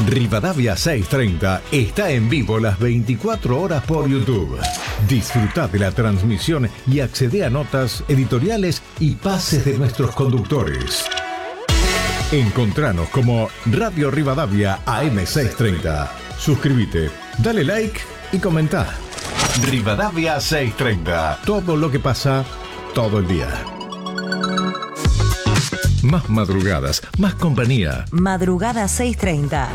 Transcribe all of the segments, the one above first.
Rivadavia 630 está en vivo las 24 horas por YouTube. Disfruta de la transmisión y accede a notas, editoriales y pases de nuestros conductores. Encontranos como Radio Rivadavia AM630. Suscríbete, dale like y comenta. Rivadavia 630. Todo lo que pasa todo el día. Más madrugadas, más compañía. Madrugada 630.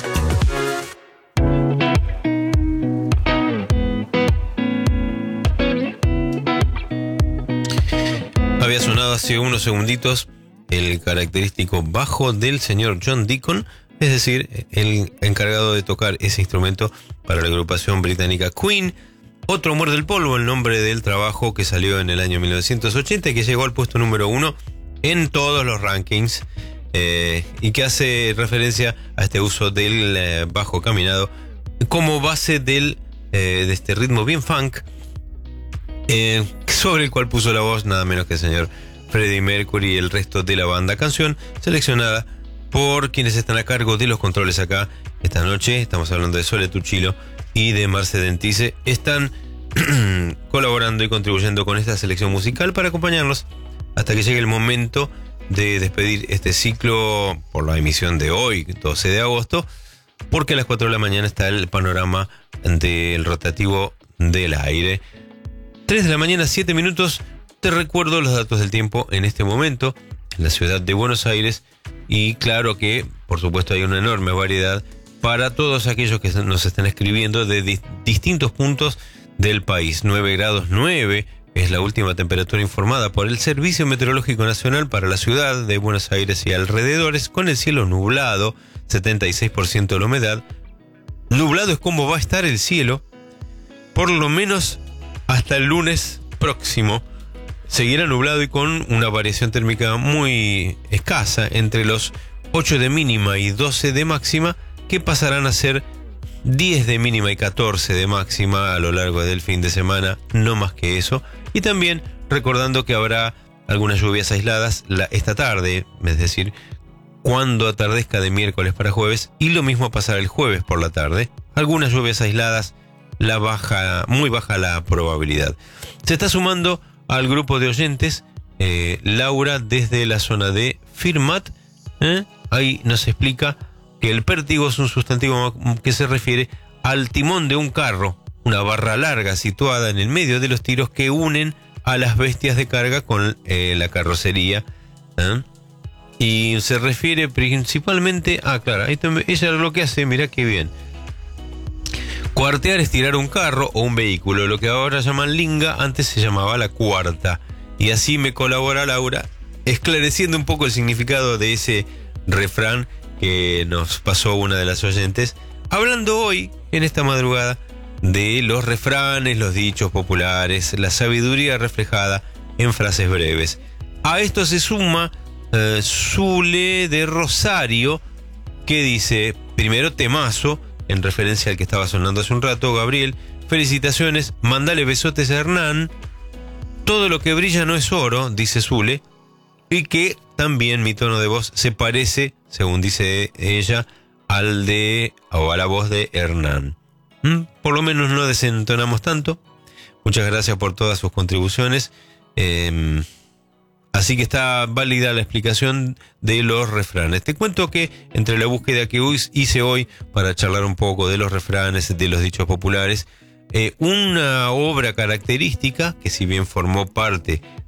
Había sonado hace unos segunditos el característico bajo del señor John Deacon, es decir, el encargado de tocar ese instrumento para la agrupación británica Queen. Otro Muerde el Polvo, el nombre del trabajo que salió en el año 1980 y que llegó al puesto número 1 en todos los rankings, y que hace referencia a este uso del bajo caminado como base de este ritmo bien funk, sobre el cual puso la voz nada menos que el señor Freddie Mercury y el resto de la banda. Canción seleccionada por quienes están a cargo de los controles acá esta noche. Estamos hablando de Sole Tuchilo y de Marce Dentice. Están colaborando y contribuyendo con esta selección musical para acompañarnos hasta que llegue el momento de despedir este ciclo por la emisión de hoy, 12 de agosto, porque a las 4 de la mañana está el panorama del rotativo del aire. 3 de la mañana, 7 minutos. Te recuerdo los datos del tiempo en este momento en la ciudad de Buenos Aires, y claro que, por supuesto, hay una enorme variedad para todos aquellos que nos están escribiendo de distintos puntos del país. 9 grados 9 es la última temperatura informada por el Servicio Meteorológico Nacional para la ciudad de Buenos Aires y alrededores, con el cielo nublado, 76% de la humedad. Nublado es como va a estar el cielo, por lo menos hasta el lunes próximo. Seguirá nublado y con una variación térmica muy escasa, entre los 8 de mínima y 12 de máxima, que pasarán a ser 10 de mínima y 14 de máxima a lo largo del fin de semana, no más que eso. Y también recordando que habrá algunas lluvias aisladas esta tarde, es decir, cuando atardezca de miércoles para jueves, y lo mismo pasará el jueves por la tarde. Algunas lluvias aisladas, muy baja la probabilidad. Se está sumando al grupo de oyentes Laura desde la zona de Firmat. Ahí nos explica que el pértigo es un sustantivo que se refiere al timón de un carro, una barra larga situada en el medio de los tiros que unen a las bestias de carga con la carrocería. Y se refiere principalmente claro, ella lo que hace, mirá qué bien. Cuartear es tirar un carro o un vehículo, lo que ahora llaman linga, antes se llamaba la cuarta. Y así me colabora Laura, esclareciendo un poco el significado de ese refrán que nos pasó una de las oyentes, hablando hoy, en esta madrugada, de los refranes, los dichos populares, la sabiduría reflejada en frases breves. A esto se suma Zule de Rosario, que dice, primero temazo, en referencia al que estaba sonando hace un rato, Gabriel, felicitaciones, mandale besotes a Hernán, todo lo que brilla no es oro, dice Zule, y que también mi tono de voz se parece, según dice ella, a la voz de Hernán. Por lo menos no desentonamos tanto. Muchas gracias por todas sus contribuciones. Así que está válida la explicación de los refranes. Te cuento que entre la búsqueda que hice hoy para charlar un poco de los refranes, de los dichos populares, una obra característica que, si bien formó parte